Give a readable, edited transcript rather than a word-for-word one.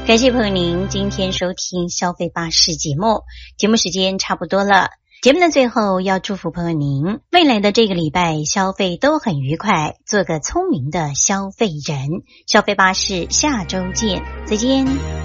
感谢朋友您今天收听消费巴士节目，节目时间差不多了。节目的最后要祝福朋友您未来的这个礼拜消费都很愉快，做个聪明的消费人。消费巴士下周见，再见。